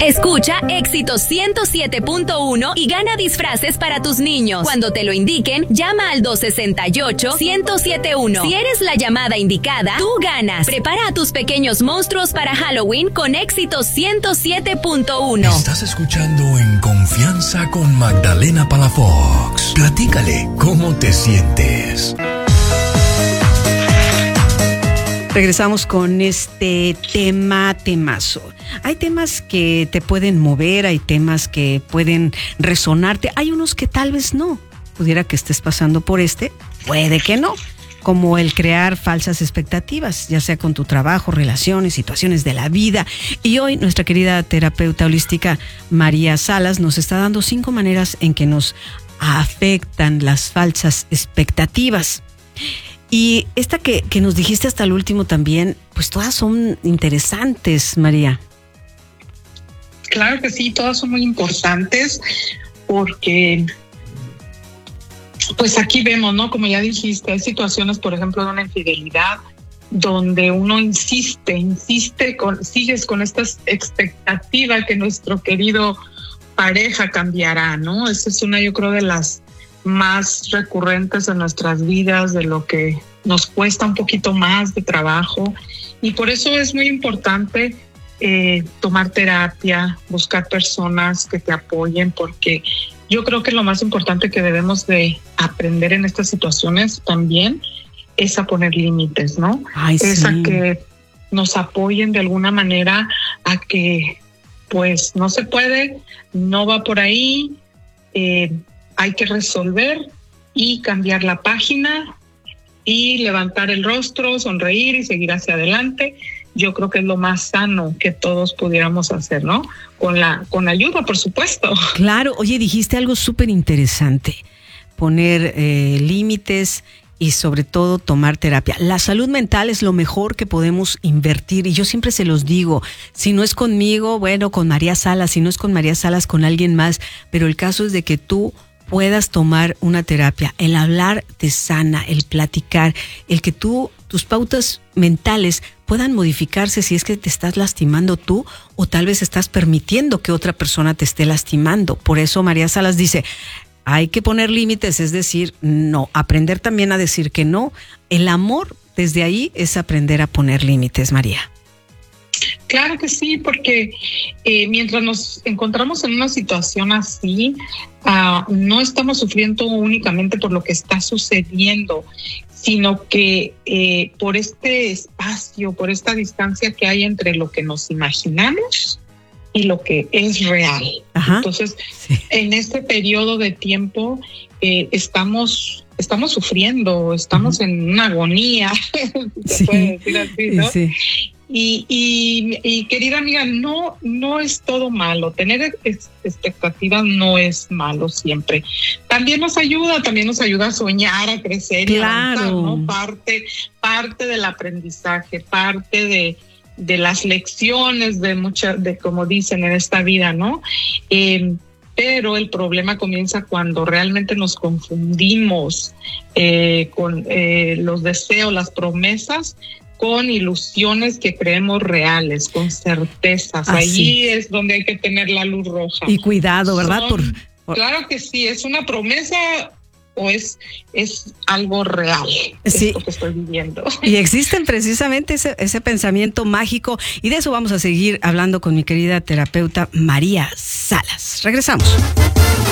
Escucha Éxito 107.1 y gana disfraces para tus niños. Cuando te lo indiquen, llama al 268-1071. Si eres la llamada indicada, tú ganas. Prepara a tus pequeños monstruos para Halloween con Éxito 107.1. Estás escuchando En Confianza con Magdalena Palafox. Platícale cómo te sientes. Regresamos con este temazo. Hay temas que te pueden mover, hay temas que pueden resonarte, hay unos que tal vez no. Pudiera que estés pasando por puede que no. Como el crear falsas expectativas, ya sea con tu trabajo, relaciones, situaciones de la vida. Y hoy nuestra querida terapeuta holística María Salas nos está dando 5 maneras en que nos afectan las falsas expectativas. Y esta que nos dijiste hasta el último también, pues todas son interesantes, María. Claro que sí, todas son muy importantes porque, pues aquí vemos, ¿no? Como ya dijiste, hay situaciones, por ejemplo, de una infidelidad donde uno sigues con esta expectativa que nuestro querido pareja cambiará, ¿no? Esa es una, yo creo, de las más recurrentes en nuestras vidas, de lo que nos cuesta un poquito más de trabajo, y por eso es muy importante tomar terapia, buscar personas que te apoyen, porque yo creo que lo más importante que debemos de aprender en estas situaciones también es a poner límites, ¿no? Es a que nos apoyen de alguna manera a que pues no se puede, no va por ahí, hay que resolver y cambiar la página y levantar el rostro, sonreír y seguir hacia adelante. Yo creo que es lo más sano que todos pudiéramos hacer, ¿no? Con ayuda, por supuesto. Claro, oye, dijiste algo súper interesante, poner límites y sobre todo tomar terapia. La salud mental es lo mejor que podemos invertir, y yo siempre se los digo, si no es conmigo, bueno, con María Salas, si no es con María Salas, con alguien más, pero el caso es de que tú puedas tomar una terapia. El hablar te sana, el platicar, el que tus pautas mentales puedan modificarse si es que te estás lastimando tú o tal vez estás permitiendo que otra persona te esté lastimando. Por eso María Salas dice, hay que poner límites, es decir, no, aprender también a decir que no. El amor, desde ahí, es aprender a poner límites, María. Claro que sí, porque mientras nos encontramos en una situación así, no estamos sufriendo únicamente por lo que está sucediendo, sino que por este espacio, por esta distancia que hay entre lo que nos imaginamos y lo que es real. Ajá. Entonces, sí, en este periodo de tiempo estamos sufriendo, estamos en una agonía, se puede decir así, ¿no? Sí. Y querida amiga, no es todo malo. Tener expectativas no es malo siempre. También nos ayuda a soñar, a crecer, claro, y avanzar, ¿no? Parte del aprendizaje, parte de las lecciones de como dicen en esta vida, ¿no? Pero el problema comienza cuando realmente nos confundimos con los deseos, las promesas, con ilusiones que creemos reales, con certezas. Allí es donde hay que tener la luz roja. Y cuidado, ¿verdad? Claro que sí, es una promesa o es algo real, sí, esto que estoy viviendo. Y existen precisamente ese pensamiento mágico, y de eso vamos a seguir hablando con mi querida terapeuta María Salas. Regresamos.